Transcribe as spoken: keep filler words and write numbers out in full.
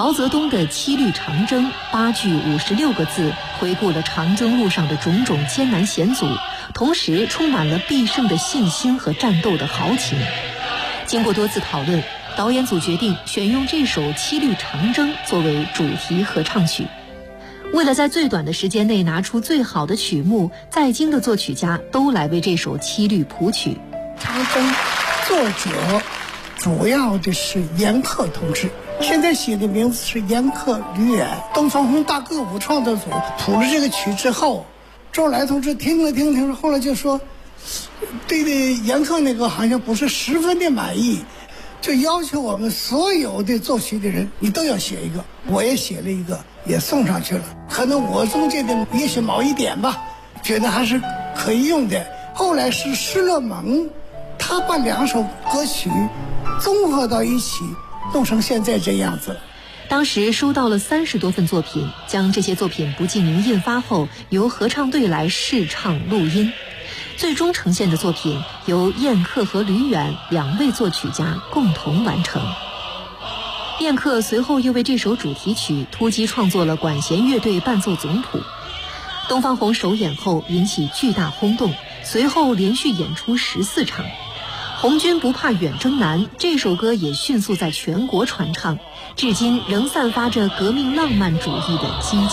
毛泽东的七律长征八句五十六个字，回顾了长征路上的种种艰难险阻，同时充满了必胜的信心和战斗的豪情。经过多次讨论，导演组决定选用这首《七律长征》作为主题合唱曲。为了在最短的时间内拿出最好的曲目，在京的作曲家都来为这首七律谱曲。 长征作者主要的是严克同志，现在写的名字是严克、吕远。东方红大歌舞创作组谱了这个曲之后，周恩来同志听了听听了，后来就说对对严克那个好像不是十分的满意，就要求我们所有的作曲的人你都要写一个。我也写了一个，也送上去了。可能我中间的也许某一点吧，觉得还是可以用的。后来是施乐蒙，他把两首歌曲综合到一起，弄成现在这样子了。 当时收到了三十多份作品，将这些作品不记名印发后，由合唱队来试唱录音。最终呈现的作品由燕克和吕远两位作曲家共同完成。燕克随后又为这首主题曲突击创作了管弦乐队伴奏总谱。东方红首演后引起巨大轰动，随后连续演出十四场。红军不怕远征难这首歌也迅速在全国传唱，至今仍散发着革命浪漫主义的激情。